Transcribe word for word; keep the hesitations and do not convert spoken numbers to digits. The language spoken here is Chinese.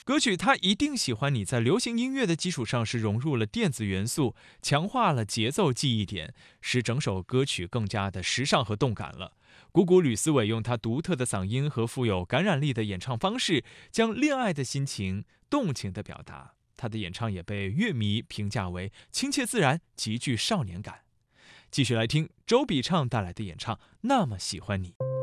歌曲《他一定喜欢你》在流行音乐的基础上是融入了电子元素，强化了节奏记忆点，使整首歌曲更加的时尚和动感了。鼓鼓吕思伟用他独特的嗓音和富有感染力的演唱方式，将恋爱的心情动情地表达。他的演唱也被乐迷评价为亲切自然，极具少年感。继续来听周笔畅带来的演唱《那么喜欢你》。